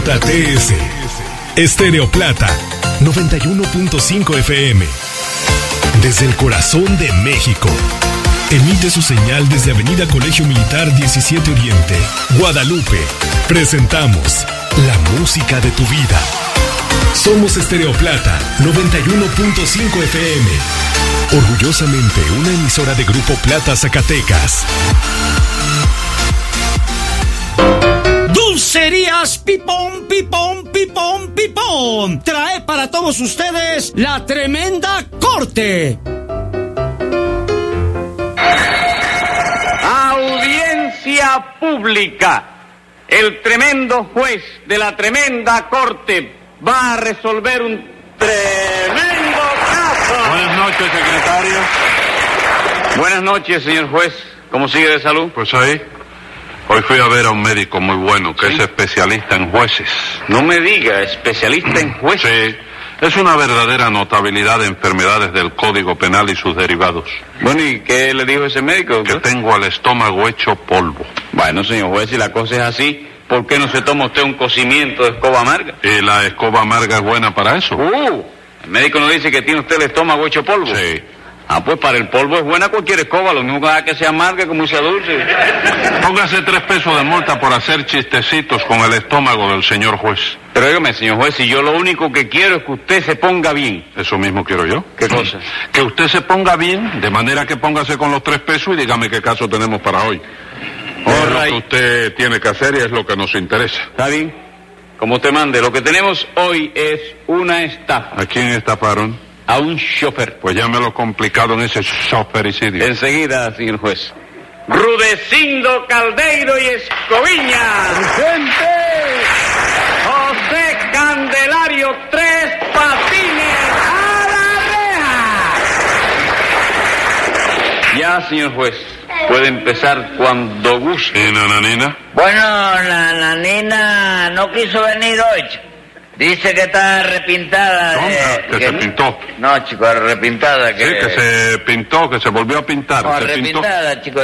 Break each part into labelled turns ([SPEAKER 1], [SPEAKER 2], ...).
[SPEAKER 1] TS Estéreo Plata 91.5 FM. Desde el corazón de México. Emite su señal desde Avenida Colegio Militar 17 Oriente, Guadalupe. Presentamos la música de tu vida. Somos Estéreo Plata 91.5 FM. Orgullosamente una emisora de Grupo Plata Zacatecas.
[SPEAKER 2] Dulcerías Pipón, Pipón, Pipón, Pipón trae para todos ustedes la tremenda corte.
[SPEAKER 3] Audiencia pública. El tremendo juez de la tremenda corte va a resolver un tremendo caso.
[SPEAKER 4] Buenas noches, secretario.
[SPEAKER 3] Buenas noches, señor juez. ¿Cómo sigue de salud?
[SPEAKER 4] Pues ahí. Hoy fui a ver a un médico muy bueno que es especialista en jueces.
[SPEAKER 3] No me diga, especialista en jueces.
[SPEAKER 4] Sí, es una verdadera notabilidad de enfermedades del Código Penal y sus derivados.
[SPEAKER 3] Bueno, ¿y qué le dijo ese médico?
[SPEAKER 4] Que tengo el estómago hecho polvo.
[SPEAKER 3] Bueno, señor juez, si la cosa es así, ¿por qué no se toma usted un cocimiento de escoba amarga?
[SPEAKER 4] ¿Y la escoba amarga es buena para eso?
[SPEAKER 3] El médico nos dice que tiene usted el estómago hecho polvo.
[SPEAKER 4] Sí.
[SPEAKER 3] Ah, pues para el polvo es buena cualquier escoba, lo mismo que sea amarga como sea dulce.
[SPEAKER 4] Póngase 3 pesos de multa por hacer chistecitos con el estómago del señor juez.
[SPEAKER 3] Pero óigame, señor juez, si yo lo único que quiero es que usted se ponga bien.
[SPEAKER 4] Eso mismo quiero yo.
[SPEAKER 3] ¿Qué cosa?
[SPEAKER 4] Que usted se ponga bien, de manera que póngase con los 3 pesos y dígame qué caso tenemos para hoy. Es lo que usted tiene que hacer y es lo que nos interesa.
[SPEAKER 3] Está bien, como usted mande. Lo que tenemos hoy es una estafa.
[SPEAKER 4] ¿A quién estafaron?
[SPEAKER 3] A un chofer.
[SPEAKER 4] Pues llámelo complicado en ese chofericidio.
[SPEAKER 3] Enseguida, señor juez. Rudecindo Caldeiro y Escoviña.
[SPEAKER 2] ¡Presente!
[SPEAKER 3] José Candelario Tres Patines a la reja. Ya, señor juez. Puede empezar cuando guste.
[SPEAKER 4] ¿Y Nananina?
[SPEAKER 5] Bueno, la nanina no quiso venir hoy. Dice que está arrepintada.
[SPEAKER 4] ¿Que se pintó?
[SPEAKER 5] No, chico, arrepintada.
[SPEAKER 4] Sí, que se pintó, que se volvió a pintar.
[SPEAKER 5] No,
[SPEAKER 4] se
[SPEAKER 5] arrepintada,
[SPEAKER 4] pintó.
[SPEAKER 5] chico.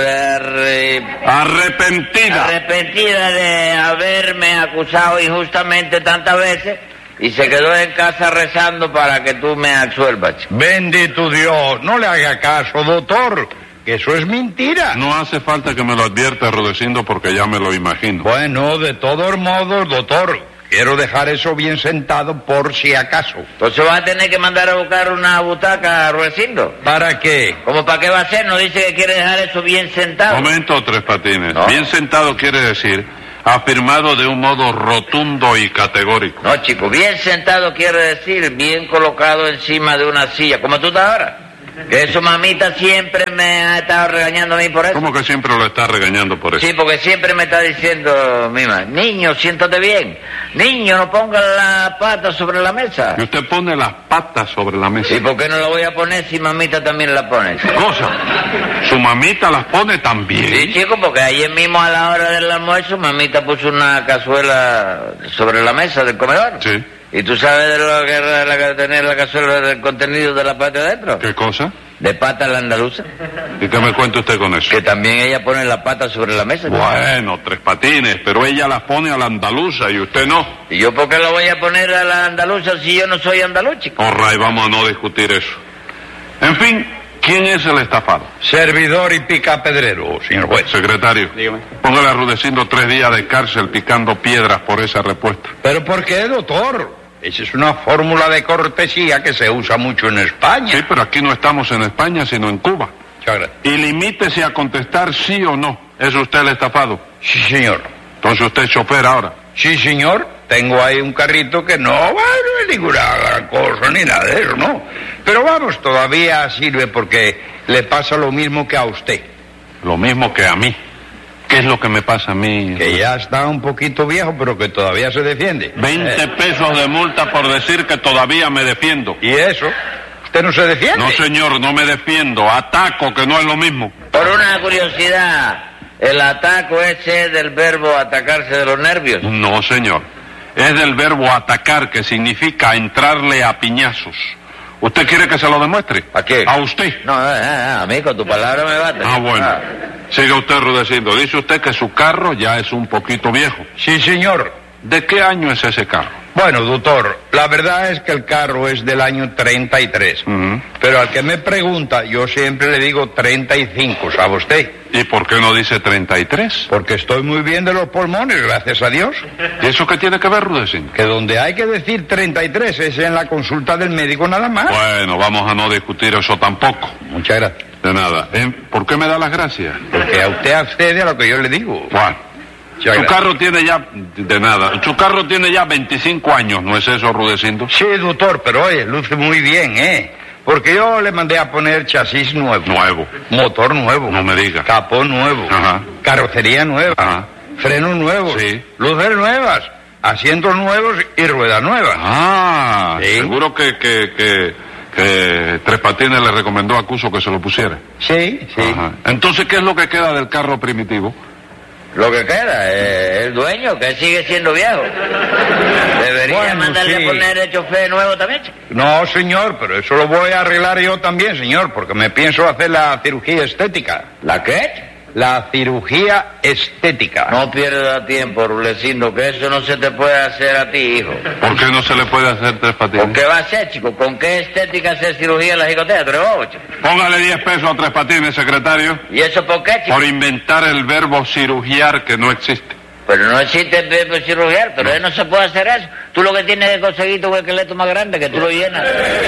[SPEAKER 4] Arrepentida.
[SPEAKER 5] Arrepentida de haberme acusado injustamente tantas veces y se quedó en casa rezando para que tú me absuelvas, chico.
[SPEAKER 6] Bendito Dios, no le haga caso, doctor, que eso es mentira.
[SPEAKER 4] No hace falta que me lo advierta, Rudecindo, porque ya me lo imagino.
[SPEAKER 6] Bueno, de todos modos, doctor, quiero dejar eso bien sentado por si acaso.
[SPEAKER 5] Entonces va a tener que mandar a buscar una butaca, Rudecindo.
[SPEAKER 6] ¿Para qué?
[SPEAKER 5] ¿Cómo para qué va a ser? ¿No dice que quiere dejar eso bien sentado?
[SPEAKER 4] Momento, Tres Patines.
[SPEAKER 5] No.
[SPEAKER 4] Bien sentado quiere decir afirmado de un modo rotundo y categórico.
[SPEAKER 5] No, chico, bien sentado quiere decir bien colocado encima de una silla, como tú estás ahora. Que eso mamita siempre me ha estado regañando a mí por eso.
[SPEAKER 4] ¿Cómo que siempre lo está regañando por eso?
[SPEAKER 5] Sí, porque siempre me está diciendo, mima, niño, siéntate bien. Niño, no pongas la pata sobre la mesa.
[SPEAKER 4] Y usted pone las patas sobre la mesa.
[SPEAKER 5] ¿Y por qué no la voy a poner si mamita también la pone?
[SPEAKER 4] Cosa, su mamita las pone también.
[SPEAKER 5] Sí, chico, porque ayer mismo a la hora del almuerzo mamita puso una cazuela sobre la mesa del comedor.
[SPEAKER 4] Sí.
[SPEAKER 5] ¿Y tú sabes de lo que era tener la cazuela del contenido de la pata adentro?
[SPEAKER 4] ¿Qué cosa?
[SPEAKER 5] De pata a la andaluza.
[SPEAKER 4] ¿Y qué me cuenta usted con eso?
[SPEAKER 5] Que también ella pone la pata sobre la mesa.
[SPEAKER 4] Bueno, Tres Patines, pero ella las pone a la andaluza y usted no.
[SPEAKER 5] ¿Y yo por qué la voy a poner a la andaluza si yo no soy andaluz, chico?
[SPEAKER 4] Alright, vamos a no discutir eso. En fin, ¿quién es el estafado?
[SPEAKER 6] Servidor y picapedrero, señor juez.
[SPEAKER 4] Secretario,
[SPEAKER 3] Dígame.
[SPEAKER 4] póngale a Rudecindo 3 días de cárcel picando piedras por esa respuesta.
[SPEAKER 6] ¿Pero por qué, doctor? Esa es una fórmula de cortesía que se usa mucho en España.
[SPEAKER 4] Sí, pero aquí no estamos en España, sino en Cuba.
[SPEAKER 6] Muchas gracias.
[SPEAKER 4] Y limítese a contestar sí o no. ¿Es usted el estafado?
[SPEAKER 6] Sí, señor.
[SPEAKER 4] Entonces usted es chofer ahora.
[SPEAKER 6] Sí, señor. Tengo ahí un carrito que no es ninguna gran cosa ni nada de eso, ¿no? Pero vamos, todavía sirve porque le pasa lo mismo que a usted.
[SPEAKER 4] Lo mismo que a mí. ¿Qué es lo que me pasa a mí?
[SPEAKER 6] Que ya está un poquito viejo, pero que todavía se defiende.
[SPEAKER 4] 20 pesos de multa por decir que todavía me defiendo.
[SPEAKER 6] ¿Y eso? ¿Usted no se defiende?
[SPEAKER 4] No, señor, no me defiendo. Ataco, que no es lo mismo.
[SPEAKER 5] Por una curiosidad, ¿el ataco ese es del verbo atacarse de los nervios?
[SPEAKER 4] No, señor. Es del verbo atacar, que significa entrarle a piñazos. ¿Usted quiere que se lo demuestre?
[SPEAKER 5] ¿A qué?
[SPEAKER 4] A usted.
[SPEAKER 5] No, a mí con tu palabra me bate.
[SPEAKER 4] Ah, bueno. Siga usted, Rudecindo. Dice usted que su carro ya es un poquito viejo.
[SPEAKER 6] Sí, señor.
[SPEAKER 4] ¿De qué año es ese carro?
[SPEAKER 6] Bueno, doctor, la verdad es que el carro es del año 33. Pero al que me pregunta, yo siempre le digo 35, ¿sabe usted?
[SPEAKER 4] ¿Y por qué no dice 33?
[SPEAKER 6] Porque estoy muy bien de los pulmones, gracias a Dios.
[SPEAKER 4] ¿Y eso qué tiene que ver, Rudecindo?
[SPEAKER 6] Que donde hay que decir 33 es en la consulta del médico nada más.
[SPEAKER 4] Bueno, vamos a no discutir eso tampoco.
[SPEAKER 6] Muchas gracias.
[SPEAKER 4] De nada. ¿Por qué me da las gracias?
[SPEAKER 6] Porque a usted accede a lo que yo le digo.
[SPEAKER 4] Bueno. Su carro tiene ya... De nada. Su carro tiene ya 25 años, ¿no es eso, Rudecindo?
[SPEAKER 6] Sí, doctor, pero oye, luce muy bien, ¿eh? Porque yo le mandé a poner chasis nuevo.
[SPEAKER 4] Nuevo.
[SPEAKER 6] Motor nuevo.
[SPEAKER 4] No me diga.
[SPEAKER 6] Capó nuevo.
[SPEAKER 4] Ajá.
[SPEAKER 6] Carrocería nueva.
[SPEAKER 4] Ajá.
[SPEAKER 6] Frenos nuevos.
[SPEAKER 4] Sí.
[SPEAKER 6] Luces nuevas. Asientos nuevos y ruedas nuevas.
[SPEAKER 4] Ah,
[SPEAKER 6] ¿sí?
[SPEAKER 4] Seguro que Tres Patines le recomendó a Cuso que se lo pusiera.
[SPEAKER 6] Sí, sí.
[SPEAKER 4] Ajá. Entonces, ¿qué es lo que queda del carro primitivo?
[SPEAKER 5] Lo que queda es el dueño, que sigue siendo viejo. Debería mandarle a poner el chofer nuevo también, chico.
[SPEAKER 6] No, señor, pero eso lo voy a arreglar yo también, señor, porque me pienso hacer la cirugía estética.
[SPEAKER 5] ¿La qué?
[SPEAKER 6] La cirugía estética.
[SPEAKER 5] No pierdas tiempo, Rulecindo, que eso no se te puede hacer a ti, hijo.
[SPEAKER 4] ¿Por qué no se le puede hacer Tres Patines?
[SPEAKER 5] ¿Por qué va a ser, chico? ¿Con qué estética hacer cirugía en la jicotea? ¿Tres bobos, chico?
[SPEAKER 4] Póngale 10 pesos a Tres Patines, secretario.
[SPEAKER 5] ¿Y eso por qué, chico?
[SPEAKER 4] Por inventar el verbo cirugiar que no existe.
[SPEAKER 5] Pero no existe el verbo cirugiar, pero él no se puede hacer eso. Tú lo que tienes que conseguir tu esqueleto más grande, que tú lo llenas.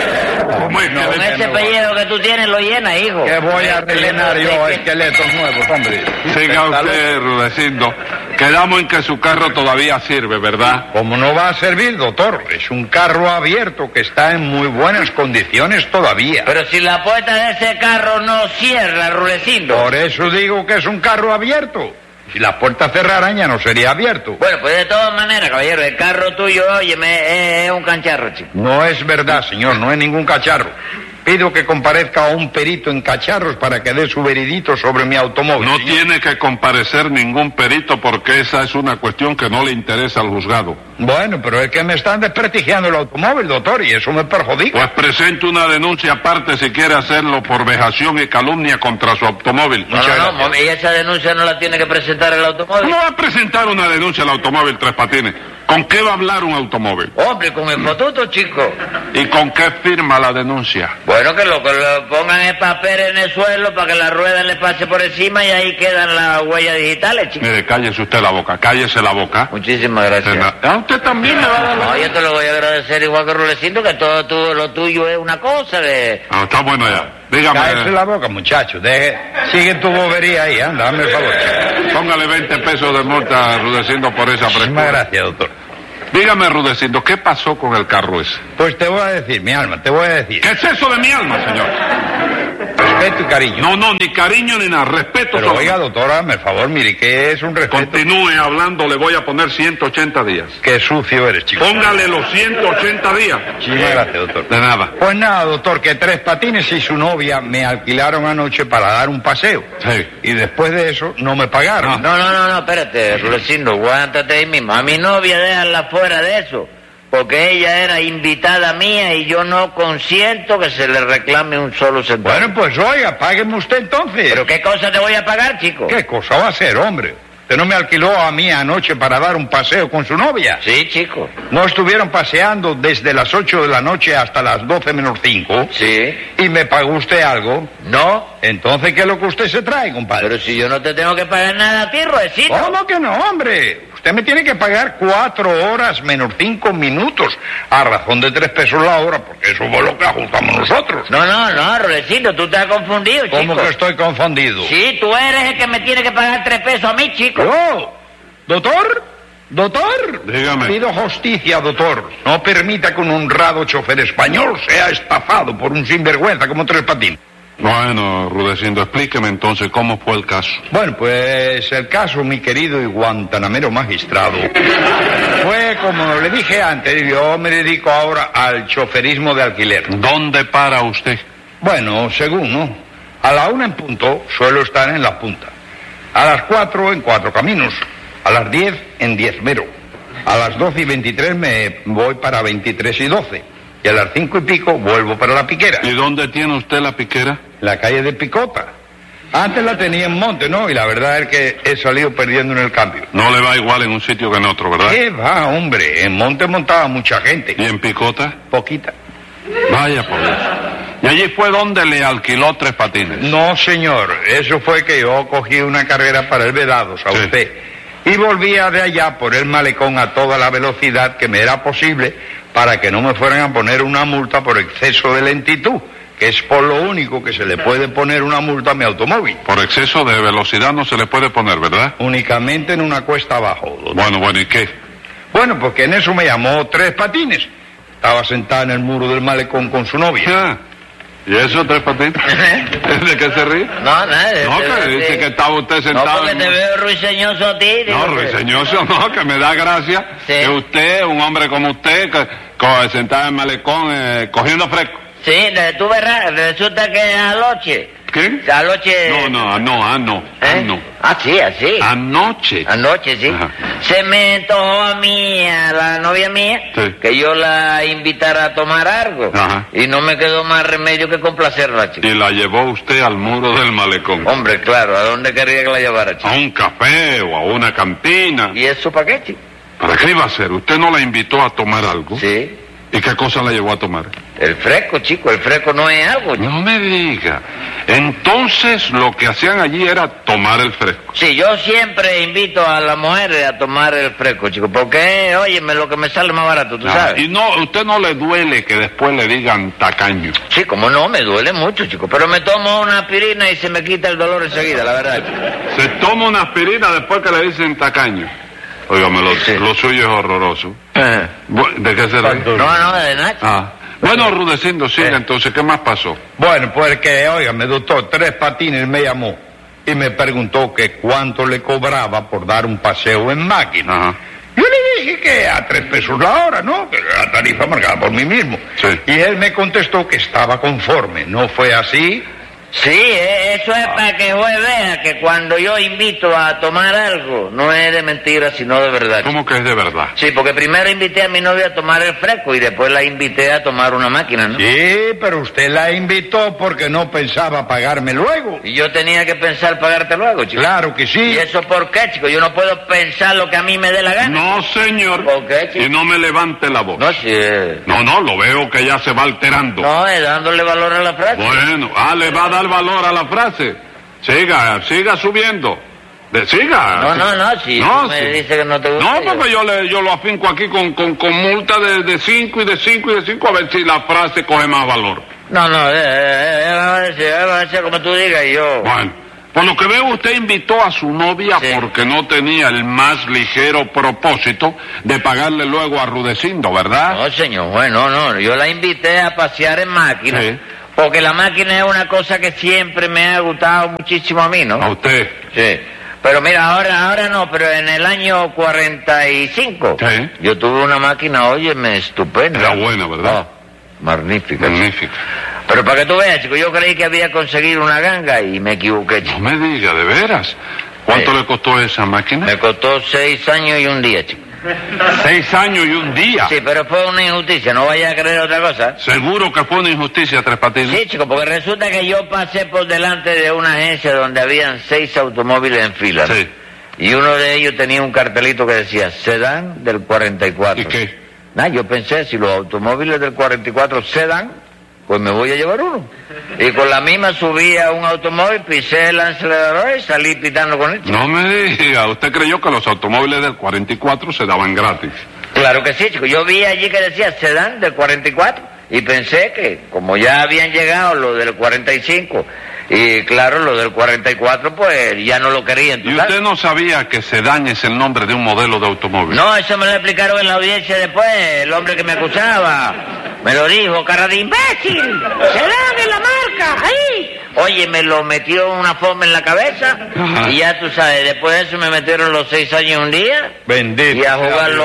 [SPEAKER 4] ¿Cómo es?
[SPEAKER 5] Con ese pellejo que tú tienes, lo llenas, hijo.
[SPEAKER 6] Que voy a rellenar yo esqueletos nuevos, hombre.
[SPEAKER 4] Siga usted, Rudecindo. Quedamos en que su carro todavía sirve, ¿verdad?
[SPEAKER 6] ¿Cómo no va a servir, doctor? Es un carro abierto que está en muy buenas condiciones todavía.
[SPEAKER 5] Pero si la puerta de ese carro no cierra, Rulecindo.
[SPEAKER 6] Por eso digo que es un carro abierto. Si la puerta cerrara ya no sería abierto.
[SPEAKER 5] Bueno, pues de todas maneras, caballero, el carro tuyo, óyeme, es un cancharro, chico.
[SPEAKER 6] No es verdad, señor, no es ningún cacharro. Pido que comparezca a un perito en cacharros para que dé su veredicto sobre mi automóvil.
[SPEAKER 4] No
[SPEAKER 6] señor.
[SPEAKER 4] tiene que comparecer ningún perito porque esa es una cuestión que no le interesa al juzgado.
[SPEAKER 6] Bueno, pero es que me están desprestigiando el automóvil, doctor, y eso me perjudica.
[SPEAKER 4] Pues presente una denuncia aparte si quiere hacerlo por vejación y calumnia contra su automóvil.
[SPEAKER 5] No, y esa denuncia no la tiene que presentar el automóvil.
[SPEAKER 4] ¿Cómo va a presentar una denuncia al automóvil Tres Patines? ¿Con qué va a hablar un automóvil?
[SPEAKER 5] Hombre, con el fotuto, chico.
[SPEAKER 4] ¿Y con qué firma la denuncia?
[SPEAKER 5] Bueno, que lo pongan el papel en el suelo para que la rueda le pase por encima y ahí quedan las huellas digitales, chico.
[SPEAKER 4] Mire, cállese usted la boca, cállese la boca.
[SPEAKER 5] Muchísimas gracias.
[SPEAKER 4] ¿A usted también le va a dar la
[SPEAKER 5] No, yo te lo voy a agradecer igual que Rulecito, que todo lo tuyo es una cosa de...
[SPEAKER 4] Ah, está bueno ya. Dígame.
[SPEAKER 6] Cállese la boca, muchacho. Sigue tu bobería ahí, anda, dame el favor.
[SPEAKER 4] Póngale 20 pesos de multa a Rudecindo por esa
[SPEAKER 6] Muchísimas
[SPEAKER 4] frescura.
[SPEAKER 6] gracias, doctor.
[SPEAKER 4] Dígame, Rudecindo, ¿qué pasó con el carro ese?
[SPEAKER 6] Pues te voy a decir, mi alma, te voy a decir.
[SPEAKER 4] ¿Qué es eso de mi alma, señor?
[SPEAKER 6] Respeto y cariño.
[SPEAKER 4] No, ni cariño ni nada, respeto.
[SPEAKER 6] Pero
[SPEAKER 4] solo.
[SPEAKER 6] oiga, doctora, hazme el favor, mire, que es un respeto.
[SPEAKER 4] Continúe hablando, le voy a poner 180 días.
[SPEAKER 6] Qué sucio eres, chico.
[SPEAKER 4] Póngale los 180 días.
[SPEAKER 6] Muchísimas gracias, doctor.
[SPEAKER 4] De nada.
[SPEAKER 6] Pues nada, doctor, que Tres Patines y su novia me alquilaron anoche para dar un paseo.
[SPEAKER 4] Sí.
[SPEAKER 6] Y después de eso no me pagaron.
[SPEAKER 5] No, espérate, Rulecindo, aguántate ahí mismo. A mi novia déjala fuera de eso, porque ella era invitada mía y yo no consiento que se le reclame un solo centavo.
[SPEAKER 6] Bueno, pues oiga, págueme usted entonces.
[SPEAKER 5] ¿Pero qué cosa te voy a pagar, chico?
[SPEAKER 6] ¿Qué cosa va a ser, hombre? ¿Usted no me alquiló a mí anoche para dar un paseo con su novia?
[SPEAKER 5] Sí, chico.
[SPEAKER 6] ¿No estuvieron paseando desde las 8 de la noche hasta las 12 menos 5?
[SPEAKER 5] Sí.
[SPEAKER 6] ¿Y me pagó usted algo?
[SPEAKER 5] No.
[SPEAKER 6] Entonces, ¿qué es lo que usted se trae, compadre?
[SPEAKER 5] Pero si yo no te tengo que pagar nada a ti, Ruecito.
[SPEAKER 6] ¿Cómo que no, hombre? Usted me tiene que pagar 4 horas menos 5 minutos a razón de 3 pesos la hora, porque eso fue lo que ajustamos nosotros.
[SPEAKER 5] No, Rulecito, tú te has confundido, chico.
[SPEAKER 6] ¿Cómo que estoy confundido?
[SPEAKER 5] Sí, tú eres el que me tiene que pagar 3 pesos a mí, chico.
[SPEAKER 6] ¿Yo? ¿Doctor?
[SPEAKER 4] Dígame.
[SPEAKER 6] Pido justicia, doctor. No permita que un honrado chofer español sea estafado por un sinvergüenza como Tres Patines.
[SPEAKER 4] Bueno, Rudecindo, explíqueme entonces cómo fue el caso.
[SPEAKER 6] Bueno, pues el caso, mi querido y guantanamero magistrado, fue como le dije antes, yo me dedico ahora al choferismo de alquiler.
[SPEAKER 4] ¿Dónde para usted?
[SPEAKER 6] Bueno, según, ¿no? A la 1 en punto suelo estar en la punta. A las 4 en 4 caminos. A las 10 en 10 mero. A las 12 y 23 me voy para 23 y 12. Y a las 5 y pico vuelvo para la piquera.
[SPEAKER 4] ¿Y dónde tiene usted la piquera?
[SPEAKER 6] La calle de Picota. Antes la tenía en monte, ¿no? Y la verdad es que he salido perdiendo en el cambio.
[SPEAKER 4] No le va igual en un sitio que en otro, ¿verdad?
[SPEAKER 6] ¿Qué va, hombre? En monte montaba mucha gente.
[SPEAKER 4] ¿Y en Picota?
[SPEAKER 6] Poquita.
[SPEAKER 4] Vaya por eso. ¿Y allí fue donde le alquiló 3 patines?
[SPEAKER 6] No, señor. Eso fue que yo cogí una carrera para el Vedados, a usted. Y volvía de allá por el malecón a toda la velocidad que me era posible para que no me fueran a poner una multa por exceso de lentitud, que es por lo único que se le puede poner una multa a mi automóvil.
[SPEAKER 4] Por exceso de velocidad no se le puede poner, ¿verdad?
[SPEAKER 6] Únicamente en una cuesta abajo, doctor.
[SPEAKER 4] Bueno, ¿y qué?
[SPEAKER 6] Bueno, porque en eso me llamó 3 patines. Estaba sentada en el muro del malecón con su novia.
[SPEAKER 4] Ah, ¿y eso 3 patines? ¿De qué se ríe?
[SPEAKER 5] No, nada.
[SPEAKER 4] No, que dice que estaba usted sentado.
[SPEAKER 5] No, porque te veo ruiseñoso a ti.
[SPEAKER 4] No, ruiseñoso no, que me da gracia que usted, un hombre como usted, sentado en el malecón, cogiendo fresco.
[SPEAKER 5] Sí, tú verás, resulta que anoche...
[SPEAKER 4] ¿Qué?
[SPEAKER 5] Anoche...
[SPEAKER 4] No.
[SPEAKER 5] Ah, sí, así.
[SPEAKER 4] Anoche.
[SPEAKER 5] Anoche, sí.
[SPEAKER 4] Ajá.
[SPEAKER 5] Se me antojó a mí, a la novia mía,
[SPEAKER 4] sí,
[SPEAKER 5] que yo la invitara a tomar algo.
[SPEAKER 4] Ajá.
[SPEAKER 5] Y no me quedó más remedio que complacerla, chico.
[SPEAKER 4] Y la llevó usted al muro del malecón.
[SPEAKER 5] Hombre, claro, ¿a dónde quería que la llevara, chico?
[SPEAKER 4] A un café o a una cantina.
[SPEAKER 5] ¿Y eso para qué, chico?
[SPEAKER 4] ¿Para qué iba a hacer? ¿Usted no la invitó a tomar algo?
[SPEAKER 5] Sí.
[SPEAKER 4] ¿Y qué cosa la llevó a tomar?
[SPEAKER 5] El fresco, chico, el fresco no es algo, chico.
[SPEAKER 4] No me diga. Entonces lo que hacían allí era tomar el fresco.
[SPEAKER 5] Sí, yo siempre invito a las mujeres a tomar el fresco, chico, porque, óyeme, lo que me sale más barato, tú sabes.
[SPEAKER 4] Y no, ¿usted no le duele que después le digan tacaño?
[SPEAKER 5] Sí, como no, me duele mucho, chico, pero me tomo una aspirina y se me quita el dolor enseguida, la verdad, chico.
[SPEAKER 4] Se toma una aspirina después que le dicen tacaño. Óigame, lo suyo es horroroso. ¿De qué se ríe?
[SPEAKER 5] No, de nada.
[SPEAKER 4] Ah. Bueno, Rudecindo, siga entonces, ¿qué más pasó?
[SPEAKER 6] Bueno, pues que, óigame, doctor, 3 patines me llamó y me preguntó que cuánto le cobraba por dar un paseo en máquina.
[SPEAKER 4] Ajá.
[SPEAKER 6] Yo le dije que a 3 pesos la hora, ¿no? Que era la tarifa marcada por mí mismo.
[SPEAKER 4] Sí.
[SPEAKER 6] Y él me contestó que estaba conforme. ¿No fue así?
[SPEAKER 5] Sí, eso es para que juez vea que cuando yo invito a tomar algo, no es de mentira, sino de verdad.
[SPEAKER 4] ¿Cómo que es de verdad?
[SPEAKER 5] Sí, porque primero invité a mi novia a tomar el fresco y después la invité a tomar una máquina, ¿no?
[SPEAKER 6] Sí, pero usted la invitó porque no pensaba pagarme luego.
[SPEAKER 5] Y yo tenía que pensar pagarte luego, chico.
[SPEAKER 6] Claro que sí.
[SPEAKER 5] ¿Y eso por qué, chico? Yo no puedo pensar lo que a mí me dé la gana.
[SPEAKER 4] No, señor.
[SPEAKER 5] ¿Por qué, chico?
[SPEAKER 4] Y no me levante la voz.
[SPEAKER 5] No, sí.
[SPEAKER 4] No, lo veo que ya se va alterando.
[SPEAKER 5] No, es dándole valor a la frase.
[SPEAKER 4] Bueno, le va a dar valor a la frase. Siga subiendo. Siga.
[SPEAKER 5] No, si
[SPEAKER 4] no,
[SPEAKER 5] tú me dices que no te gusta.
[SPEAKER 4] No, porque yo lo afinco aquí con multa de 5 y de 5 y de 5 a ver si la frase coge más valor.
[SPEAKER 5] No, va a ser como tú digas y yo...
[SPEAKER 4] Bueno, por lo que veo usted invitó a su novia porque no tenía el más ligero propósito de pagarle luego a Rudecindo, ¿verdad?
[SPEAKER 5] No, señor, bueno, no, yo la invité a pasear en máquina.
[SPEAKER 4] Sí.
[SPEAKER 5] Porque la máquina es una cosa que siempre me ha gustado muchísimo a mí, ¿no?
[SPEAKER 4] A usted.
[SPEAKER 5] Sí. Pero mira, ahora no, pero en el año 45
[SPEAKER 4] sí,
[SPEAKER 5] yo tuve una máquina, óyeme, estupenda.
[SPEAKER 4] Era buena, ¿verdad?
[SPEAKER 5] Magnífica.
[SPEAKER 4] Magnífica.
[SPEAKER 5] Pero para que tú veas, chico, yo creí que había conseguido una ganga y me equivoqué, chico.
[SPEAKER 4] No me diga, ¿de veras? ¿Cuánto le costó esa máquina?
[SPEAKER 5] Me costó 6 años y un día, chico.
[SPEAKER 4] 6 años y un día.
[SPEAKER 5] Sí, pero fue una injusticia, no vaya a creer otra cosa.
[SPEAKER 4] ¿Seguro que fue una injusticia, Tres Patines?
[SPEAKER 5] Sí, chico, porque resulta que yo pasé por delante de una agencia donde habían 6 automóviles en fila, ¿no?
[SPEAKER 4] Sí.
[SPEAKER 5] Y uno de ellos tenía un cartelito que decía sedán del 44.
[SPEAKER 4] ¿Y qué?
[SPEAKER 5] Yo pensé, si los automóviles del 44 sedán, pues me voy a llevar uno. Y con la misma subí a un automóvil, pisé el acelerador y salí pitando con él.
[SPEAKER 4] No me diga, ¿usted creyó que los automóviles del 44 se daban gratis?
[SPEAKER 5] Claro que sí, chico. Yo vi allí que decía sedán del 44 y pensé que como ya habían llegado los del 45 y claro, los del 44 pues ya no lo querían.
[SPEAKER 4] ¿Y usted no sabía que sedán es el nombre de un modelo de automóvil?
[SPEAKER 5] No, eso me lo explicaron en la audiencia después, el hombre que me acusaba. Me lo dijo, cara de imbécil. Sedán es la marca, ahí. Oye, me lo metió una forma en la cabeza. Ajá. Y ya tú sabes, después de eso me metieron los 6 años un día.
[SPEAKER 6] Bendito.
[SPEAKER 5] Y a jugar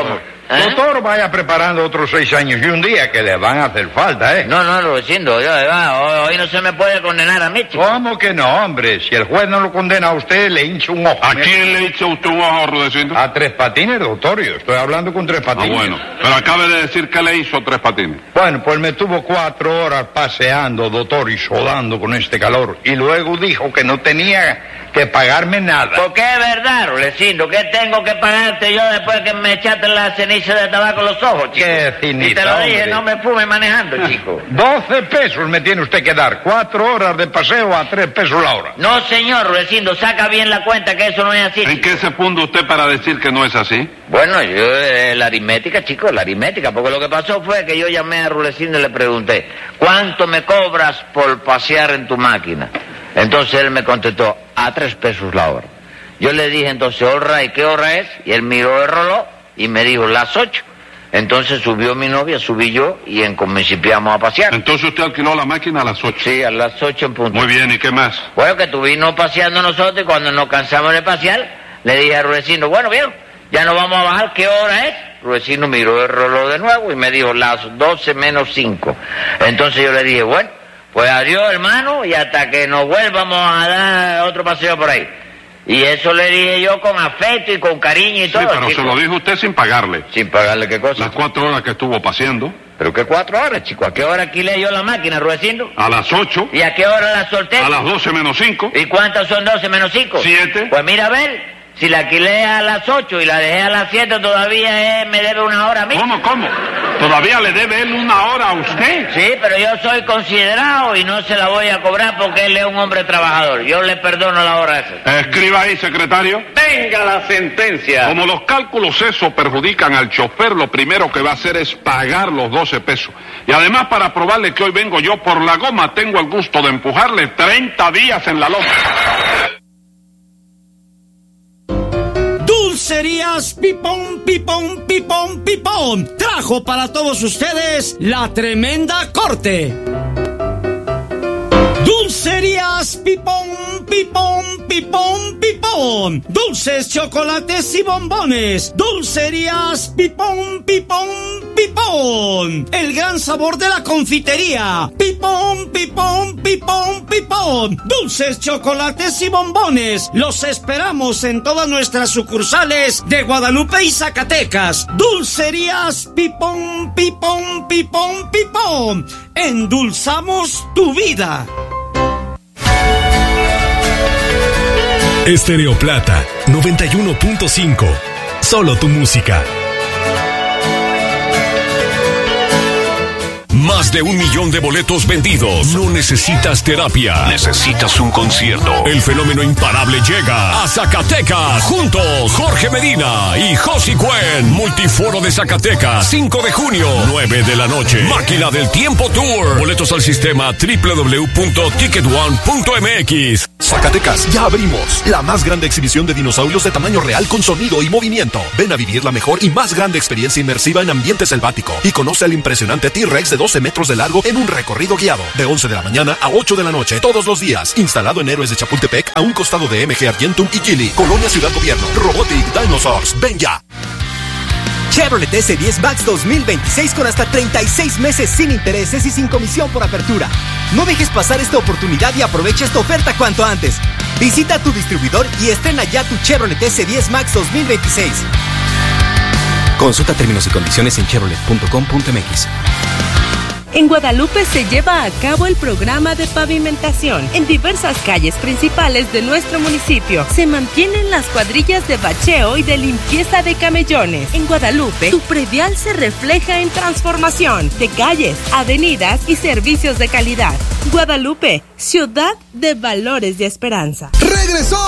[SPEAKER 6] Doctor, vaya preparando otros 6 años y un día que le van a hacer falta, ¿eh?
[SPEAKER 5] No, Rudecindo, hoy no se me puede condenar a mí, chico.
[SPEAKER 6] ¿Cómo que no, hombre? Si el juez no lo condena a usted, le hincha un ojo.
[SPEAKER 4] ¿A quién le hincha usted un ojo, Rudecindo?
[SPEAKER 6] A Tres Patines, doctor. Yo estoy hablando con Tres Patines.
[SPEAKER 4] Bueno, pero acabe de decir que le hizo Tres Patines.
[SPEAKER 6] Bueno, pues me tuvo 4 horas paseando, doctor, y sudando con este calor. Y luego dijo que no tenía que pagarme nada.
[SPEAKER 5] Porque es verdad, Rudecindo, ¿qué tengo que pagarte yo después que me echaste la ceniza de tabaco en los ojos, chico?
[SPEAKER 6] Qué ceniza,
[SPEAKER 5] y te lo dije,
[SPEAKER 6] hombre.
[SPEAKER 5] no me fume manejando, chico.
[SPEAKER 6] 12 pesos me tiene usted que dar. 4 horas de paseo a 3 pesos la hora.
[SPEAKER 5] No, señor, Rudecindo, saca bien la cuenta que eso no es así.
[SPEAKER 4] ¿En qué se funda usted para decir que no es así?
[SPEAKER 5] Bueno, yo, la aritmética, chico, la aritmética, porque lo que pasó fue que yo llamé a Rudecindo y le pregunté, ¿cuánto me cobras por pasear en tu máquina? Entonces él me contestó, a 3 pesos la hora. Yo le dije entonces, ¿y qué hora es? Y él miró el reloj y me dijo, las 8. Entonces subió mi novia, subí yo y principiamos a pasear.
[SPEAKER 4] Entonces usted alquiló la máquina a las 8.
[SPEAKER 5] Sí, a las 8 en punto.
[SPEAKER 4] Muy bien, ¿y qué más?
[SPEAKER 5] Bueno, que estuvimos paseando nosotros y cuando nos cansamos de pasear, le dije a Rudecindo, bueno, bien, ya nos vamos a bajar, ¿qué hora es? Rudecindo miró el reloj de nuevo y me dijo, las 12 menos 5. Entonces yo le dije, bueno, pues adiós, hermano, y hasta que nos vuelvamos a dar otro paseo por ahí. Y eso le dije yo con afecto y con cariño y todo.
[SPEAKER 4] Sí, pero chico, se lo dijo usted sin pagarle.
[SPEAKER 5] ¿Sin pagarle qué cosa?
[SPEAKER 4] Las 4 horas que estuvo paseando.
[SPEAKER 5] ¿Pero qué 4 horas, chico? ¿A qué hora alquilé yo la máquina, Rudecindo?
[SPEAKER 4] A las 8.
[SPEAKER 5] ¿Y a qué hora la solté?
[SPEAKER 4] A las 12 menos 5.
[SPEAKER 5] ¿Y cuántas son 12 menos 5?
[SPEAKER 4] 7.
[SPEAKER 5] Pues mira, a ver, si la alquilé a las 8 y la dejé a las 7, todavía me debe 1 hora a mí.
[SPEAKER 4] ¿Cómo? ¿Todavía le debe él 1 hora a usted?
[SPEAKER 5] Sí, pero yo soy considerado y no se la voy a cobrar porque él es un hombre trabajador. Yo le perdono la hora esa.
[SPEAKER 4] Escriba ahí, secretario.
[SPEAKER 3] Venga la sentencia.
[SPEAKER 4] Como los cálculos esos perjudican al chofer, lo primero que va a hacer es pagar los 12 pesos. Y además, para probarle que hoy vengo yo por la goma, tengo el gusto de empujarle 30 días en la loma.
[SPEAKER 2] Dulcerías Pipón, trajo para todos ustedes la tremenda corte. Dulcerías Pipón, dulces, chocolates y bombones. Dulcerías Pipón, el gran sabor de la confitería. Pipón, dulces, chocolates y bombones. Los esperamos en todas nuestras sucursales de Guadalupe y Zacatecas. Dulcerías Pipón, endulzamos tu vida.
[SPEAKER 1] Estéreo Plata 91.5. Solo tu música. Más de 1 millón de boletos vendidos. No necesitas terapia. Necesitas un concierto. El fenómeno imparable llega a Zacatecas. Juntos, Jorge Medina y Josi Cuen. Multiforo de Zacatecas. 5 de junio, 9 de la noche. Máquina del Tiempo Tour. Boletos al sistema www.ticketone.mx.
[SPEAKER 7] Zacatecas, ya abrimos. La más grande exhibición de dinosaurios de tamaño real con sonido y movimiento. Ven a vivir la mejor y más grande experiencia inmersiva en ambiente selvático. Y conoce al impresionante T-Rex de 12 metros de largo en un recorrido guiado. De 11 de la mañana a 8 de la noche, todos los días. Instalado en Héroes de Chapultepec, a un costado de MG Argentum y Gili. Colonia Ciudad Gobierno. Robotic Dinosaurs. Ven ya.
[SPEAKER 8] Chevrolet S10 Max 2026 con hasta 36 meses sin intereses y sin comisión por apertura. No dejes pasar esta oportunidad y aprovecha esta oferta cuanto antes. Visita tu distribuidor y estrena ya tu Chevrolet S10 Max 2026. Consulta términos y condiciones en chevrolet.com.mx.
[SPEAKER 9] En Guadalupe se lleva a cabo el programa de pavimentación en diversas calles principales de nuestro municipio. Se mantienen las cuadrillas de bacheo y de limpieza de camellones. En Guadalupe, tu predial se refleja en transformación de calles, avenidas y servicios de calidad. Guadalupe, ciudad de valores y esperanza.
[SPEAKER 10] ¡Regresó!